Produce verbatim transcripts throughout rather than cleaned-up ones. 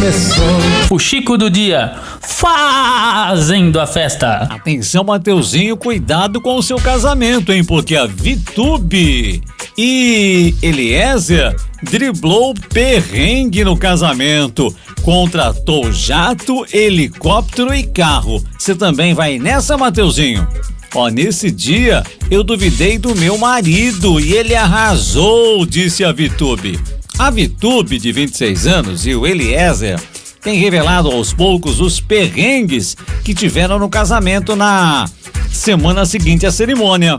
começou. O Chico do dia fazendo a festa. Atenção, Mateuzinho, cuidado com o seu casamento, hein? Porque a Vitube e Eliezer driblou perrengue no casamento. Contratou jato, helicóptero e carro. Você também vai nessa, Mateuzinho? Ó, nesse dia eu duvidei do meu marido e ele arrasou, disse a Vitube. A Vitube, de vinte e seis anos, e o Eliezer têm revelado aos poucos os perrengues que tiveram no casamento na semana seguinte à cerimônia.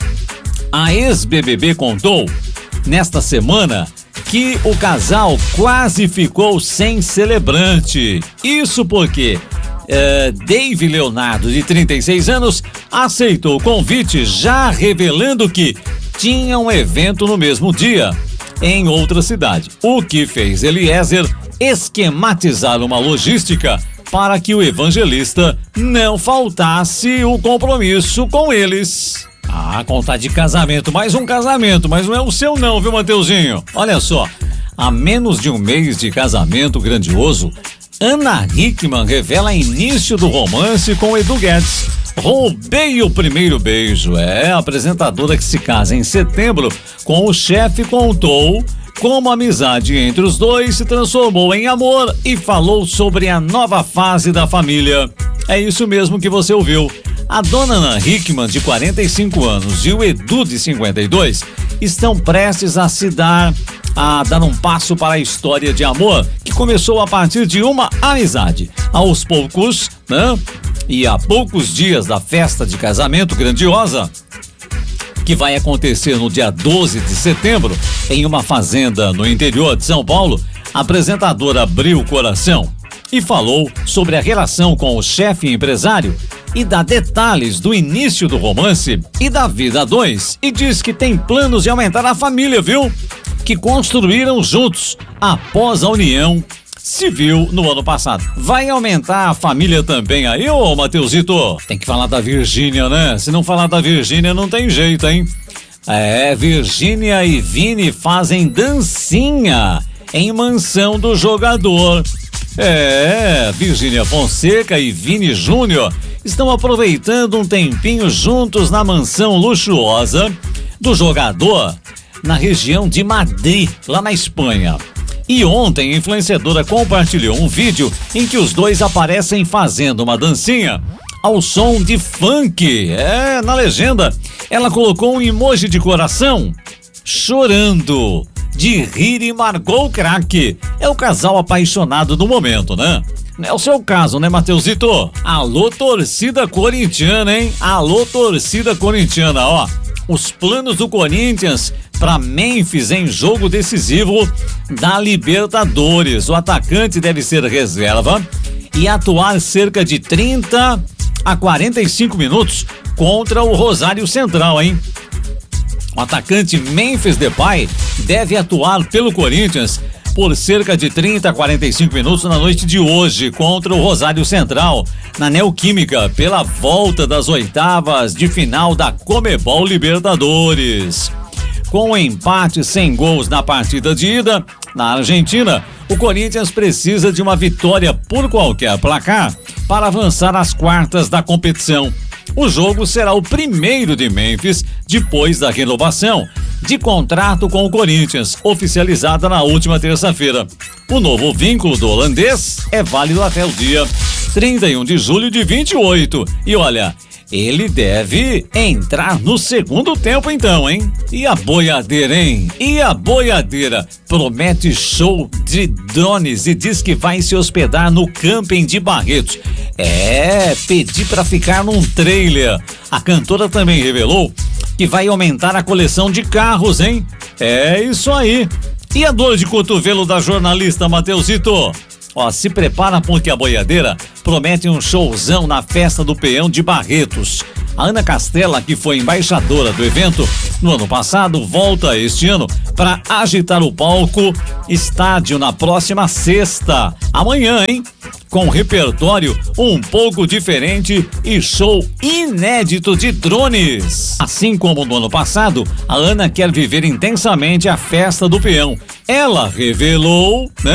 A ex-B B B contou, nesta semana, que o casal quase ficou sem celebrante. Isso porque é, Dave Leonardo, de trinta e seis anos, aceitou o convite, já revelando que tinha um evento no mesmo dia, em outra cidade, o que fez Eliezer esquematizar uma logística para que o evangelista não faltasse o compromisso com eles. Ah, contar de casamento, mais um casamento, mas não é o seu não, viu, Mateuzinho? Olha só, há menos de um mês de casamento grandioso, Ana Hickman revela início do romance com Edu Guedes. Roubei o primeiro beijo. É, a apresentadora que se casa em setembro com o chefe contou como a amizade entre os dois se transformou em amor e falou sobre a nova fase da família. É isso mesmo que você ouviu. A dona Ana Hickman, de quarenta e cinco anos, e o Edu, de cinquenta e dois, estão prestes a se dar, a dar um passo para a história de amor que começou a partir de uma amizade. Aos poucos, né? E a poucos dias da festa de casamento grandiosa, que vai acontecer no dia doze de setembro, em uma fazenda no interior de São Paulo, a apresentadora abriu o coração e falou sobre a relação com o chefe empresário e dá detalhes do início do romance e da vida a dois, e diz que tem planos de aumentar a família, viu? Que construíram juntos após a união civil no ano passado. Vai aumentar a família também aí, ô Mateusito? Tem que falar da Virgínia, né? Se não falar da Virgínia não tem jeito, hein? É, Virgínia e Vini fazem dancinha em mansão do jogador. É, Virgínia Fonseca e Vini Júnior estão aproveitando um tempinho juntos na mansão luxuosa do jogador na região de Madrid, lá na Espanha. E ontem a influenciadora compartilhou um vídeo em que os dois aparecem fazendo uma dancinha ao som de funk. É, na legenda ela colocou um emoji de coração chorando de rir e marcou o craque. É o casal apaixonado do momento, né? É o seu caso, né, Mateusito? Alô, torcida corintiana, hein? Alô, torcida corintiana, ó. Os planos do Corinthians para Memphis em jogo decisivo da Libertadores. O atacante deve ser reserva e atuar cerca de trinta a quarenta e cinco minutos contra o Rosário Central, hein? O atacante Memphis Depay deve atuar pelo Corinthians por cerca de trinta a quarenta e cinco minutos na noite de hoje contra o Rosário Central, na Neoquímica, pela volta das oitavas de final da Comebol Libertadores. Com o empate sem gols na partida de ida, na Argentina, o Corinthians precisa de uma vitória por qualquer placar para avançar às quartas da competição. O jogo será o primeiro de Memphis depois da renovação de contrato com o Corinthians, oficializada na última terça-feira. O novo vínculo do holandês é válido até o dia trinta e um de julho de vinte e oito. E olha, ele deve entrar no segundo tempo então, hein? E a boiadeira, hein? E a boiadeira promete show de drones e diz que vai se hospedar no camping de Barretos. É, pedir para ficar num trailer. A cantora também revelou que vai aumentar a coleção de carros, hein? É isso aí. E a dor de cotovelo da jornalista Mateusito? Ó, se prepara porque a boiadeira promete um showzão na festa do Peão de Barretos. A Ana Castela, que foi embaixadora do evento no ano passado, volta este ano para agitar o palco estádio na próxima sexta, amanhã, hein? Com repertório um pouco diferente e show inédito de drones. Assim como no ano passado, a Ana quer viver intensamente a festa do Peão. Ela revelou, né,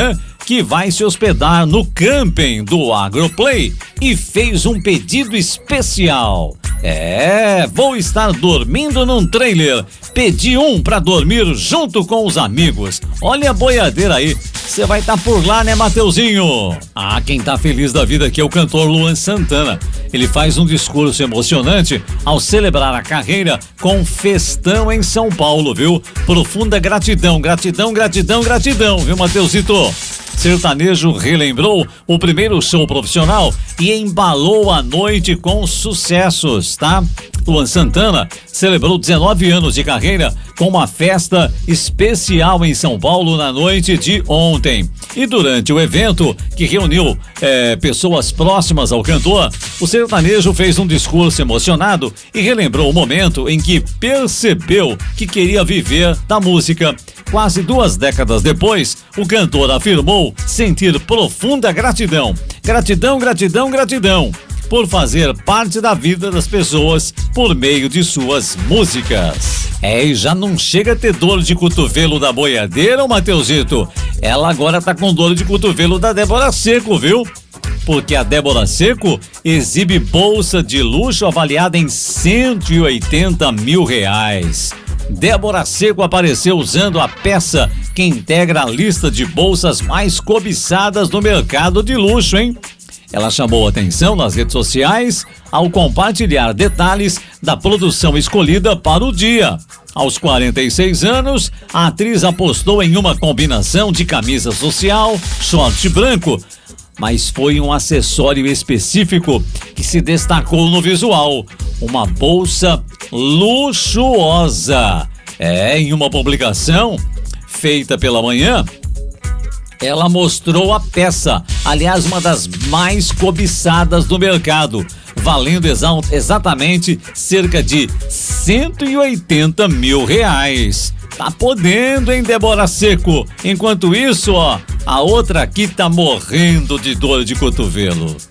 que vai se hospedar no camping do Agroplay e fez um pedido especial. É, vou estar dormindo num trailer. Pedi um pra dormir junto com os amigos. Olha a boiadeira aí. Você vai estar tá por lá, né, Mateuzinho? Ah, quem tá feliz da vida aqui é o cantor Luan Santana. Ele faz um discurso emocionante ao celebrar a carreira com um festão em São Paulo, viu? Profunda gratidão, gratidão, gratidão, gratidão, viu, Mateuzito? Sertanejo relembrou o primeiro show profissional e embalou a noite com sucessos, tá? Luan Santana celebrou dezenove anos de carreira com uma festa especial em São Paulo na noite de ontem. E durante o evento, que reuniu é, pessoas próximas ao cantor, o sertanejo fez um discurso emocionado e relembrou o momento em que percebeu que queria viver da música. Quase duas décadas depois, o cantor afirmou sentir profunda gratidão. Gratidão, gratidão, gratidão por fazer parte da vida das pessoas por meio de suas músicas. É, e já não chega a ter dor de cotovelo da boiadeira, ô Mateuzito? Ela agora tá com dor de cotovelo da Débora Seco, viu? Porque a Débora Seco exibe bolsa de luxo avaliada em cento e oitenta mil reais. Débora Seco apareceu usando a peça que integra a lista de bolsas mais cobiçadas no mercado de luxo, hein? Ela chamou atenção nas redes sociais ao compartilhar detalhes da produção escolhida para o dia. Aos quarenta e seis anos, a atriz apostou em uma combinação de camisa social, short branco, mas foi um acessório específico que se destacou no visual, uma bolsa luxuosa. É, em uma publicação feita pela manhã, ela mostrou a peça, aliás, uma das mais cobiçadas do mercado, valendo exa- exatamente cerca de cento e oitenta mil reais. Tá podendo, hein, Débora Seco? Enquanto isso, ó, a outra aqui tá morrendo de dor de cotovelo.